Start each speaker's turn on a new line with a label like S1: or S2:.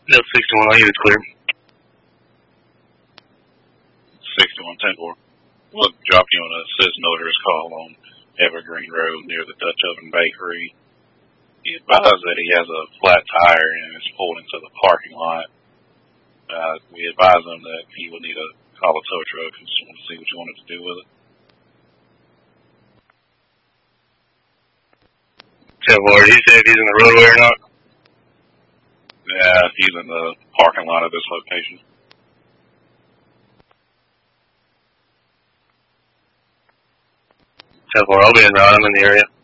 S1: No, 61, all units clear.
S2: 61-10-4. We'll drop you on a citizen notarist call on Evergreen Road near the Dutch Oven Bakery. He advised that he has a flat tire and is pulled into the parking lot. We advised him that he would need to call a tow truck and just want to see what you wanted to do with it.
S1: 10-4, did he say if he's in the roadway or not?
S2: Yeah, he's in the parking lot of this location.
S1: 10-4, I'll be in route. I'm in the area.